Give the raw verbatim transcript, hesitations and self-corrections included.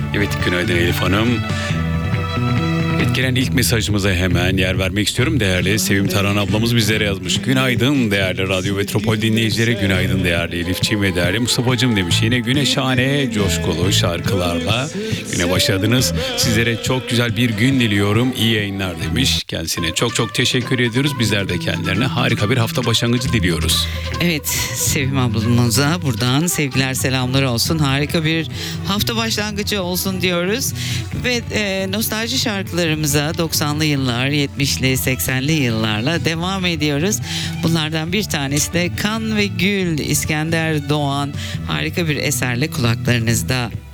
Evet, günaydın Elif Hanım. Evet, gelen ilk mesajımıza hemen yer vermek istiyorum. Değerli Sevim Taran ablamız bizlere yazmış. Günaydın değerli Radyo Metropol dinleyicileri. Günaydın değerli Elifçiğim ve değerli Mustafa'cığım demiş. Yine güne şahane, coşkulu şarkılarla güne başladınız. Sizlere çok güzel bir gün diliyorum. İyi yayınlar demiş. Kendisine çok çok teşekkür ediyoruz. Bizler de kendilerine harika bir hafta başlangıcı diliyoruz. Evet, Sevim ablamıza buradan sevgiler selamlar olsun. Harika bir hafta başlangıcı olsun diyoruz. Ve e, nostalji şarkılarımıza doksanlı yıllar, yetmişli, seksenli yıllarla devam ediyoruz. Bunlardan bir tanesi de Kan ve Gül, İskender Doğan harika bir eserle kulaklarınızda.